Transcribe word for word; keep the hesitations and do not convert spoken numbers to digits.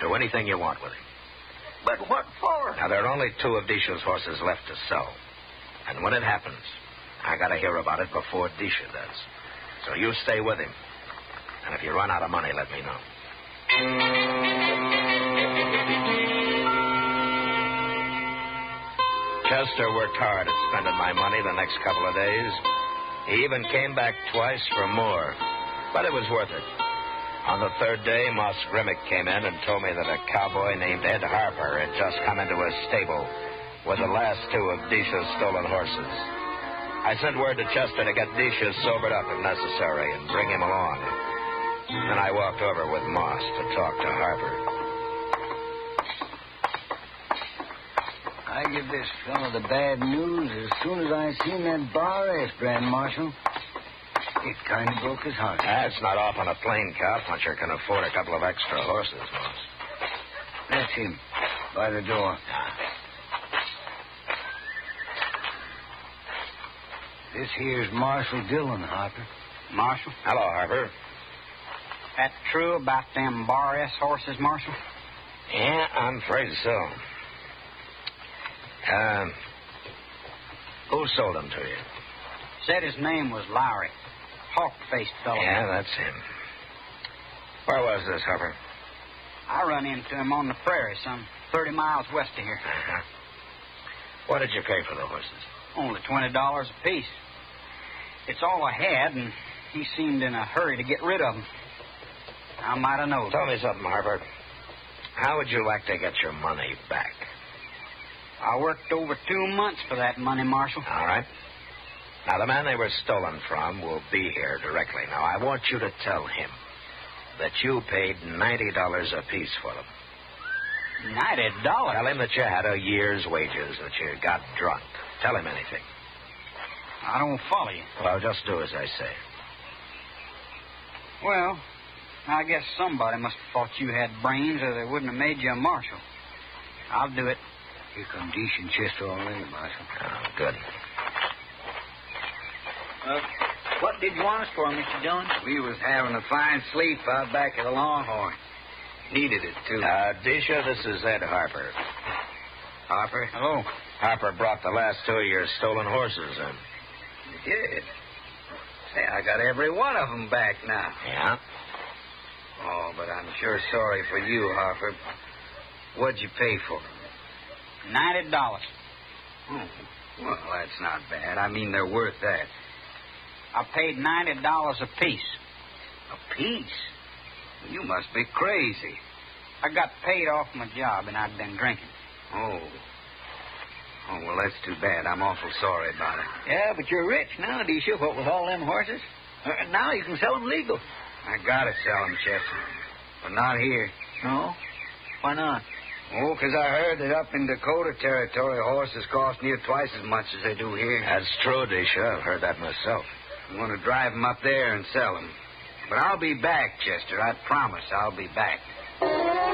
Do anything you want with him. But what for? Now, there are only two of Disha's horses left to sell. And when it happens, I got to hear about it before Disha does. So you stay with him. And if you run out of money, let me know. Chester worked hard at spending my money the next couple of days. He even came back twice for more. But it was worth it. On the third day, Moss Grimmick came in and told me that a cowboy named Ed Harper had just come into his stable with the last two of Disha's stolen horses. I sent word to Chester to get Disha sobered up if necessary and bring him along. Then I walked over with Moss to talk to Harper. I give this fellow the bad news as soon as I seen that bar ace, Brand Marshal. It kind of broke his heart. That's not often a plain cowpuncher can afford a couple of extra horses, Moss. That's him, by the door. This here's Marshal Dillon, Harper. Marshal? Hello, Harper. That true about them bar S horses, Marshal? Yeah, I'm afraid so. Um, who sold them to you? Said his name was Lowry. Hawk-faced fellow. Yeah, that's him. Where was this, Harper? I run into him on the prairie, some thirty miles west of here. Uh-huh. What did you pay for the horses? Only twenty dollars apiece. It's all I had, and he seemed in a hurry to get rid of them. I might have known. Tell me something, Harper. How would you like to get your money back? I worked over two months for that money, Marshal. All right. Now, the man they were stolen from will be here directly. Now, I want you to tell him that you paid ninety dollars apiece for them. ninety dollars? Tell him that you had a year's wages, that you got drunk. Tell him anything. I don't follow you. Well, just do as I say. Well, I guess somebody must have thought you had brains or they wouldn't have made you a marshal. I'll do it. Here come Disha and Chester already, Marshal. Oh, good. Uh, what did you want us for, Mister Dillon? We was having a fine sleep out back at the Longhorn. Needed it, too. Uh, Disha, this is Ed Harper. Harper? Hello. Harper brought the last two of your stolen horses in. You did? Say, I got every one of them back now. Yeah? Oh, but I'm sure sorry for you, Harper. What'd you pay for them? Ninety dollars. Oh, well, that's not bad. I mean, they're worth that. I paid ninety dollars apiece. A piece? You must be crazy. I got paid off my job, and I'd been drinking. Oh. Oh, well, that's too bad. I'm awful sorry about it. Yeah, but you're rich now, Disha, what with all them horses. Uh, now you can sell them legal. I gotta sell them, Chester. But not here. No? Why not? Oh, 'cause I heard that up in Dakota Territory, horses cost near twice as much as they do here. That's true, Disha. I've heard that myself. I'm going to drive them up there and sell them. But I'll be back, Chester. I promise I'll be back.